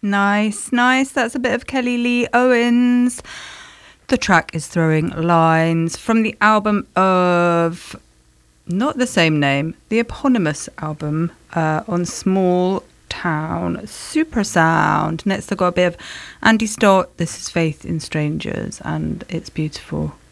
Nice, nice. That's a bit of Kelly Lee Owens. The track is Throwing Lines from the album of not the same name, the eponymous album on Small Town Supersound. Next, I got a bit of Andy Stott. This is Faith in Strangers, and it's beautiful.